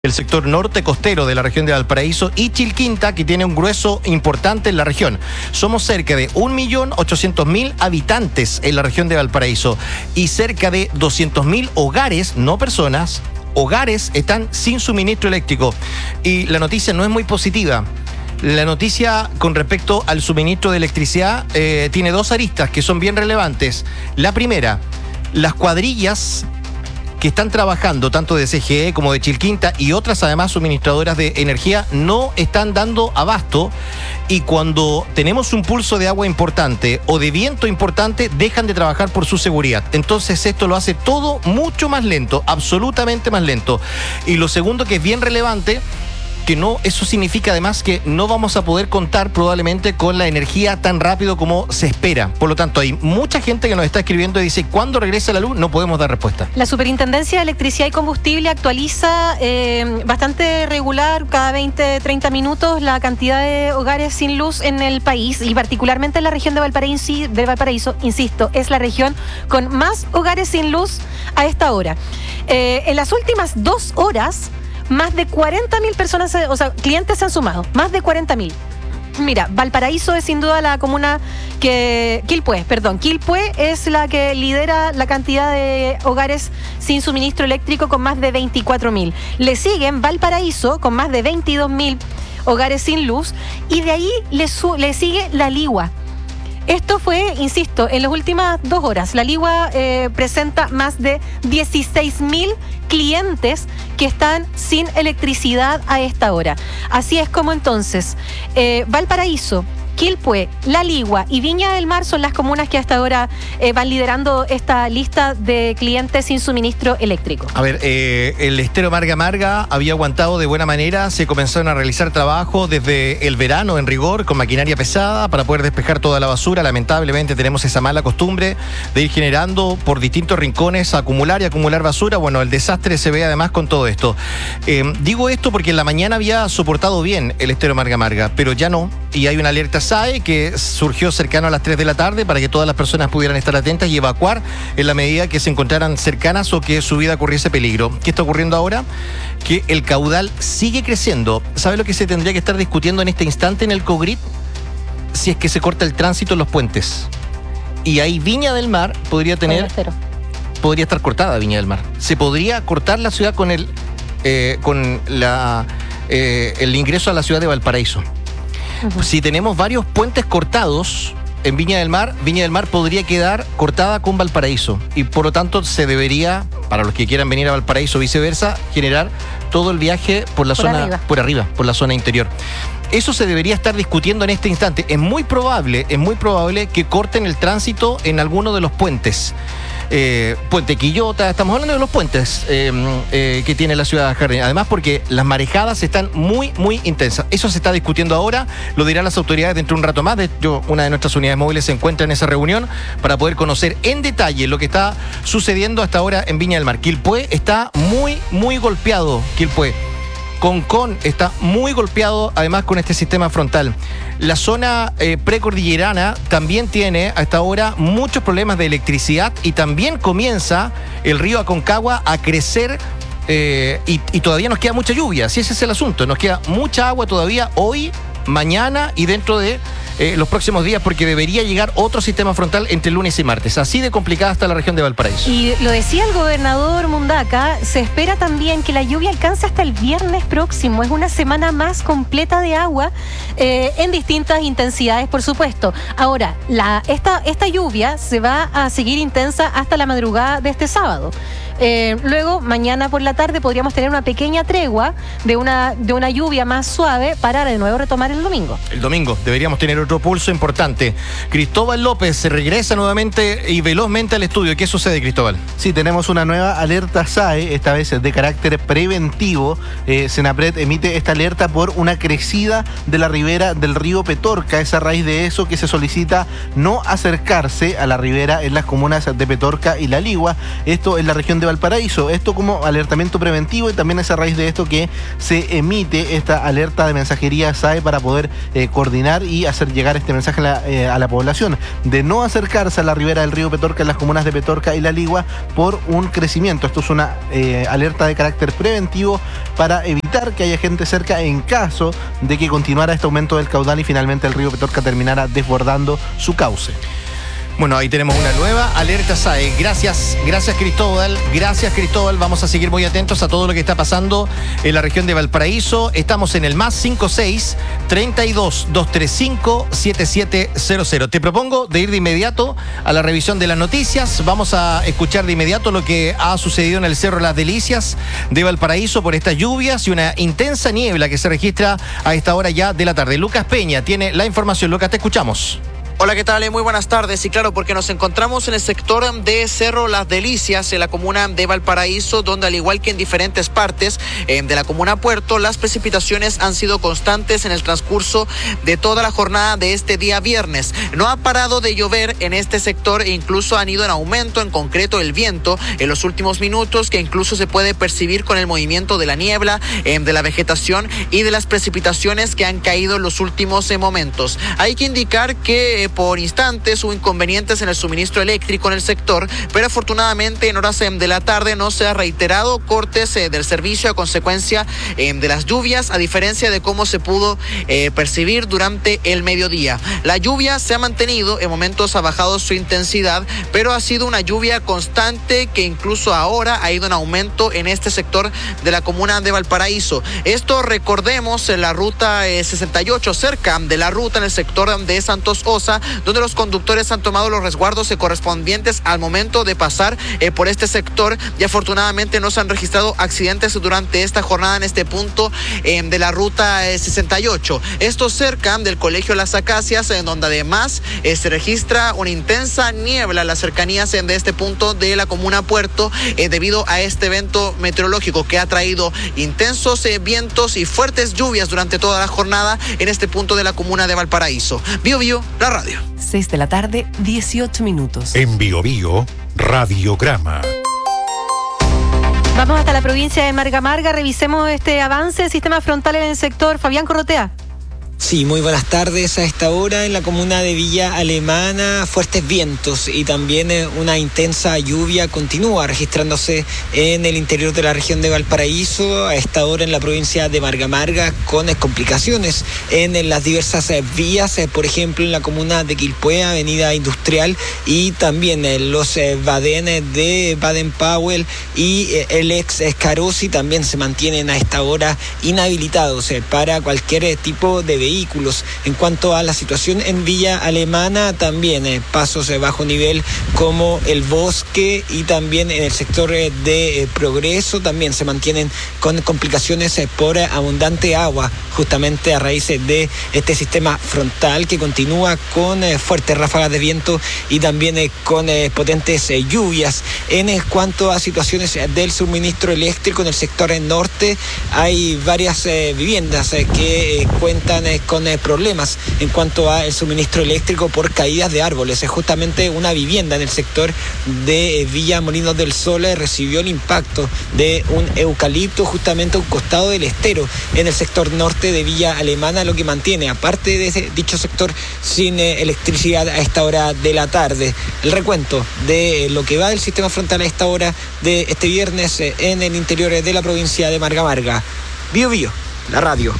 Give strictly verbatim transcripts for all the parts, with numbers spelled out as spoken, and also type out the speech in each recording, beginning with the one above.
El sector norte costero de la región de Valparaíso y Chilquinta, que tiene un grueso importante en la región. Somos cerca de un millón ochocientos mil habitantes en la región de Valparaíso y cerca de doscientos mil hogares, no personas, hogares están sin suministro eléctrico. Y la noticia no es muy positiva. La noticia con respecto al suministro de electricidad eh, tiene dos aristas que son bien relevantes. La primera, las cuadrillas que están trabajando tanto de C G E como de Chilquinta y otras además suministradoras de energía no están dando abasto, y cuando tenemos un pulso de agua importante o de viento importante dejan de trabajar por su seguridad. Entonces esto lo hace todo mucho más lento, absolutamente más lento. Y lo segundo, que es bien relevante, que no, eso significa además que no vamos a poder contar probablemente con la energía tan rápido como se espera. Por lo tanto, hay mucha gente que nos está escribiendo y dice, ¿cuándo regresa la luz? No podemos dar respuesta. La Superintendencia de Electricidad y Combustible actualiza eh, bastante regular, cada veinte, treinta minutos, la cantidad de hogares sin luz en el país, y particularmente en la región de Valparaíso, de Valparaíso, insisto, es la región con más hogares sin luz a esta hora. Eh, en las últimas dos horas, más de cuarenta mil personas, o sea, clientes se han sumado, más de cuarenta mil. Mira, Valparaíso es sin duda la comuna que... Quilpué, perdón. Quilpué es la que lidera la cantidad de hogares sin suministro eléctrico con más de veinticuatro mil. Le siguen Valparaíso con más de veintidós mil hogares sin luz, y de ahí le, su... le sigue La Ligua. Esto fue, insisto, en las últimas dos horas. La Ligua eh, presenta más de dieciséis mil clientes que están sin electricidad a esta hora. Así es como entonces eh, Valparaíso, Quilpué, La Ligua y Viña del Mar son las comunas que hasta ahora eh, van liderando esta lista de clientes sin suministro eléctrico. A ver, eh, el estero Marga Marga había aguantado de buena manera. Se comenzaron a realizar trabajos desde el verano en rigor con maquinaria pesada para poder despejar toda la basura. Lamentablemente tenemos esa mala costumbre de ir generando por distintos rincones, acumular y acumular basura. Bueno, el desastre se ve además con todo esto. Eh, digo esto porque en la mañana había soportado bien el estero Marga Marga, pero ya no, y hay una alerta S A E que surgió cercano a las tres de la tarde para que todas las personas pudieran estar atentas y evacuar en la medida que se encontraran cercanas o que su vida corriese peligro. ¿Qué está ocurriendo ahora? Que el caudal sigue creciendo. ¿Sabe lo que se tendría que estar discutiendo en este instante en el COGRID? Si es que se corta el tránsito en los puentes. Y ahí Viña del Mar podría tener... Podría estar cortada Viña del Mar. Se podría cortar la ciudad con el, eh, con la, eh, el ingreso a la ciudad de Valparaíso. Uh-huh. Si tenemos varios puentes cortados en Viña del Mar, Viña del Mar podría quedar cortada con Valparaíso, y por lo tanto se debería, para los que quieran venir a Valparaíso o viceversa, generar todo el viaje por la por zona arriba. por arriba, por la zona interior. Eso se debería estar discutiendo en este instante. Es muy probable, es muy probable que corten el tránsito en alguno de los puentes. Eh, Puente Quillota, estamos hablando de los puentes eh, eh, que tiene la ciudad de Jardín. Además, porque las marejadas están muy, muy intensas. Eso se está discutiendo ahora, lo dirán las autoridades dentro de un rato más. De hecho, una de nuestras unidades móviles se encuentra en esa reunión para poder conocer en detalle lo que está sucediendo hasta ahora en Viña del Mar. Quilpué está muy, muy golpeado. Quilpué. Concón está muy golpeado, además, con este sistema frontal. La zona eh, precordillerana también tiene hasta ahora muchos problemas de electricidad, y también comienza el río Aconcagua a crecer eh, y, y todavía nos queda mucha lluvia. Si ese es el asunto, nos queda mucha agua todavía hoy, mañana y dentro de eh, los próximos días, porque debería llegar otro sistema frontal entre lunes y martes. Así de complicada está la región de Valparaíso. Y lo decía el gobernador Mundaca, se espera también que la lluvia alcance hasta el viernes próximo. Es una semana más completa de agua eh, en distintas intensidades, por supuesto. Ahora, la, esta, esta lluvia se va a seguir intensa hasta la madrugada de este sábado. Eh, luego, mañana por la tarde podríamos tener una pequeña tregua de una, de una lluvia más suave para de nuevo retomar el domingo. El domingo deberíamos tener otro pulso importante. Cristóbal López se regresa nuevamente y velozmente al estudio. ¿Qué sucede, Cristóbal? Sí, tenemos una nueva alerta S A E, esta vez de carácter preventivo. Eh, Senapred emite esta alerta por una crecida de la ribera del río Petorca. Es a raíz de eso que se solicita no acercarse a la ribera en las comunas de Petorca y La Ligua. Esto en la región de Valparaíso. Esto como alertamiento preventivo, y también es a raíz de esto que se emite esta alerta de mensajería S A E para poder eh, coordinar y hacer llegar este mensaje a la, eh, a la población de no acercarse a la ribera del río Petorca en las comunas de Petorca y La Ligua por un crecimiento. Esto es una eh, alerta de carácter preventivo para evitar que haya gente cerca en caso de que continuara este aumento del caudal y finalmente el río Petorca terminara desbordando su cauce. Bueno, ahí tenemos una nueva alerta S A E. Gracias, gracias Cristóbal, gracias Cristóbal. Vamos a seguir muy atentos a todo lo que está pasando en la región de Valparaíso. Estamos en el más cinco seis, treinta y dos, doscientos treinta y cinco, setenta y siete cero cero. Te propongo de ir de inmediato a la revisión de las noticias. Vamos a escuchar de inmediato lo que ha sucedido en el Cerro Las Delicias de Valparaíso por estas lluvias y una intensa niebla que se registra a esta hora ya de la tarde. Lucas Peña tiene la información. Lucas, te escuchamos. Hola, ¿qué tal? Muy buenas tardes. Y claro, porque nos encontramos en el sector de Cerro Las Delicias, en la comuna de Valparaíso, donde al igual que en diferentes partes eh, de la comuna Puerto, las precipitaciones han sido constantes en el transcurso de toda la jornada de este día viernes. No ha parado de llover en este sector e incluso han ido en aumento, en concreto el viento, en los últimos minutos, que incluso se puede percibir con el movimiento de la niebla, eh, de la vegetación y de las precipitaciones que han caído en los últimos eh, momentos. Hay que indicar que eh, por instantes hubo inconvenientes en el suministro eléctrico en el sector, pero afortunadamente en horas de la tarde no se ha reiterado cortes eh, del servicio a consecuencia eh, de las lluvias, a diferencia de cómo se pudo eh, percibir durante el mediodía. La lluvia se ha mantenido, en momentos ha bajado su intensidad, pero ha sido una lluvia constante que incluso ahora ha ido en aumento en este sector de la comuna de Valparaíso. Esto, recordemos, en la ruta eh, sesenta y ocho, cerca de la ruta en el sector de Santos Osa, donde los conductores han tomado los resguardos eh, correspondientes al momento de pasar eh, por este sector, y afortunadamente no se han registrado accidentes durante esta jornada en este punto eh, de la ruta eh, sesenta y ocho. Esto cerca del Colegio Las Acacias, en donde además eh, se registra una intensa niebla en las cercanías eh, de este punto de la comuna Puerto, eh, debido a este evento meteorológico que ha traído intensos eh, vientos y fuertes lluvias durante toda la jornada en este punto de la comuna de Valparaíso. Bio Bio, la radio. seis de la tarde, dieciocho minutos. En Bio Bio, Radiograma. Vamos hasta la provincia de Marga Marga, revisemos este avance del sistema frontal en el sector. Fabián Corrotea. Sí, muy buenas tardes. A esta hora en la comuna de Villa Alemana, fuertes vientos y también una intensa lluvia continúa registrándose en el interior de la región de Valparaíso. A esta hora en la provincia de Marga Marga, con complicaciones en las diversas vías, por ejemplo en la comuna de Quilpué, avenida Industrial, y también los badenes de Baden-Powell y el ex Escarosi también se mantienen a esta hora inhabilitados para cualquier tipo de vehículo. Vehículos. En cuanto a la situación en Villa Alemana, también eh, pasos de bajo nivel como el Bosque y también en el sector eh, de eh, Progreso también se mantienen con complicaciones eh, por eh, abundante agua, justamente a raíz eh, de este sistema frontal que continúa con eh, fuertes ráfagas de viento y también eh, con eh, potentes eh, lluvias. En eh, cuanto a situaciones eh, del suministro eléctrico en el sector eh, norte, hay varias eh, viviendas eh, que eh, cuentan eh, con eh, problemas en cuanto al suministro eléctrico por caídas de árboles. Es justamente una vivienda en el sector de eh, Villa Molinos del Sol eh, recibió el impacto de un eucalipto justamente a un costado del estero en el sector norte de Villa Alemana, lo que mantiene, aparte de ese, dicho sector, sin eh, electricidad a esta hora de la tarde. El recuento de eh, lo que va del sistema frontal a esta hora de este viernes eh, en el interior de la provincia de Marga Marga. Bio Bio, la radio.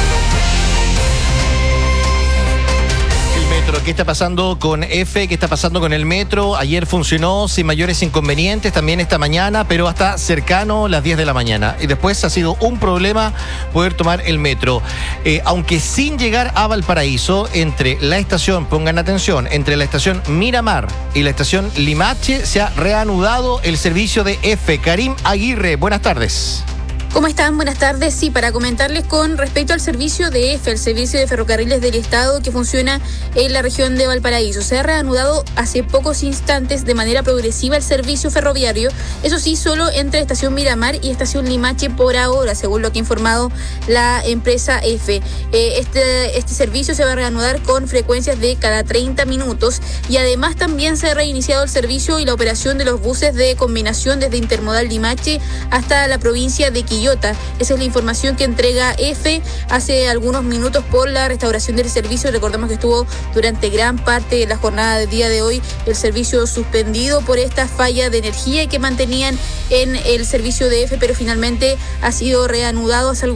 ¿Qué está pasando con F? ¿Qué está pasando con el metro? Ayer funcionó sin mayores inconvenientes, también esta mañana, pero hasta cercano las diez de la mañana. Y después ha sido un problema poder tomar el metro. Eh, aunque sin llegar a Valparaíso, entre la estación, pongan atención, entre la estación Miramar y la estación Limache se ha reanudado el servicio de F. Karim Aguirre, buenas tardes. ¿Cómo están? Buenas tardes. Sí, para comentarles con respecto al servicio de E F E, el Servicio de Ferrocarriles del Estado que funciona en la región de Valparaíso. Se ha reanudado hace pocos instantes de manera progresiva el servicio ferroviario, eso sí, solo entre Estación Miramar y Estación Limache por ahora, según lo que ha informado la empresa E F E. Eh, este, este servicio se va a reanudar con frecuencias de cada treinta minutos y además también se ha reiniciado el servicio y la operación de los buses de combinación desde Intermodal Limache hasta la provincia de Quillota. Esa es la información que entrega E F E hace algunos minutos por la restauración del servicio. Recordemos que estuvo durante gran parte de la jornada del día de hoy el servicio suspendido por esta falla de energía que mantenían en el servicio de E F E, pero finalmente ha sido reanudado hace